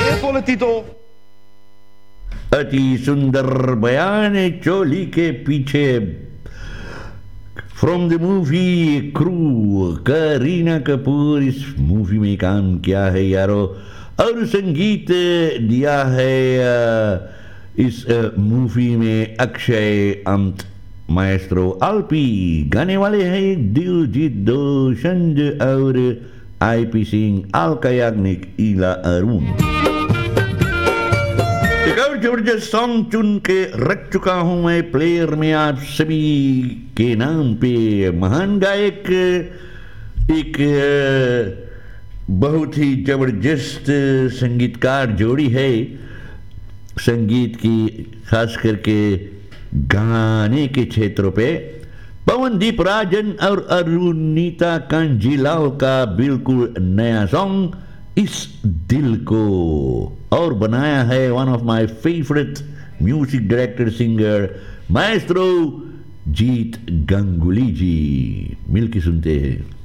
ये बोलती तो अति सुंदर बयान है चोली के पीछे। From the movie crew, Kareena Kapoor इस मूवी में काम किया है यारो, और संगीत दिया है इस मूवी में अक्षय अमित, माएस्ट्रो आलपी। गाने वाले हैं दिलजीत दोसांझ और आईपी सिंह, अलका याग्निक, ईला अरुण। एक और जबरदस्त सॉन्ग चुन के रख चुका हूं मैं प्लेयर में आप सभी के नाम पे। महान गायक, एक बहुत ही जबरदस्त संगीतकार जोड़ी है संगीत की, खास करके गाने के क्षेत्रों पे। पवनदीप राजन और अरुणिता कांजीलाल का बिल्कुल नया सॉन्ग इस दिल को, और बनाया है one of my favourite music director singer Maestro जीत गंगुली जी। मिलके सुनते हैं।